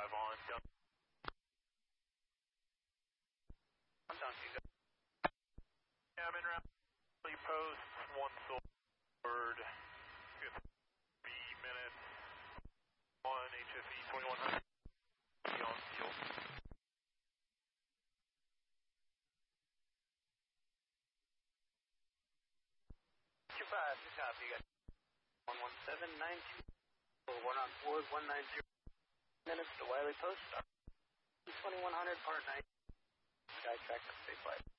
on down. I'm down to you guys. Yeah, I'm in route. Post, 1 sword, 50 minutes, 1 HFE 2100, on fuel. Two five, good copy, you guys. 11792. One on board, 190 minutes to Wiley Post. 2100, part 9. Skytrack, safe flight.